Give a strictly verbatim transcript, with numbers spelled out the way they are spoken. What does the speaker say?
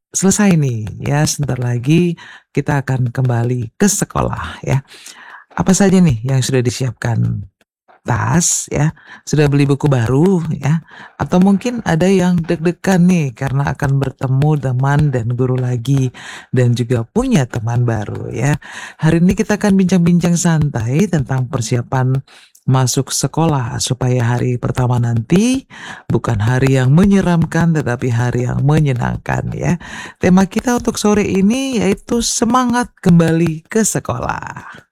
Selesai nih ya, sebentar lagi kita akan kembali ke sekolah ya. Apa saja nih yang sudah disiapkan? Tas ya, sudah beli buku baru ya, atau mungkin ada yang deg-degan nih karena akan bertemu teman dan guru lagi, dan juga punya teman baru ya. Hari ini kita akan bincang-bincang santai tentang persiapan masuk sekolah supaya hari pertama nanti bukan hari yang menyeramkan tetapi hari yang menyenangkan ya. Tema kita untuk sore ini yaitu semangat kembali ke sekolah.